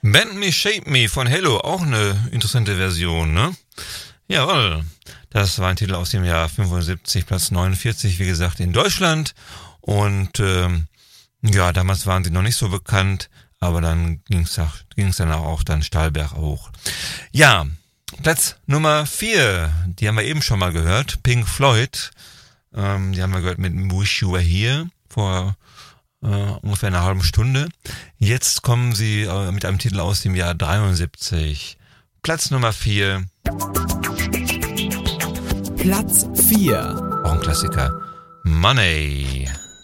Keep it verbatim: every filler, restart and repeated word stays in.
Bend Me, Shape Me von Hello, auch eine interessante Version, ne? Jawohl, das war ein Titel aus dem Jahr fünfundsiebzig, Platz neunundvierzig, wie gesagt, in Deutschland. Und ähm, ja, damals waren sie noch nicht so bekannt, aber dann ging's auch, ging's dann auch dann steil berghoch. Ja, Platz Nummer vier, die haben wir eben schon mal gehört, Pink Floyd. Ähm, die haben wir gehört mit Wish You Were Here vor Uh, ungefähr eine halbe Stunde. Jetzt kommen sie uh, mit einem Titel aus dem Jahr dreiundsiebzig. Platz Nummer vier. Platz vier. Auch ein Klassiker. Money.